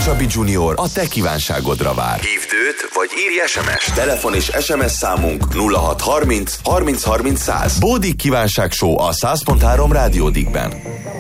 Csabi Junior a te kívánságodra vár. Hívd őt, vagy írj SMS-t. Telefon és SMS számunk 0630 30 30 100. Bódik kívánság show a 100.3 Rádiódikben.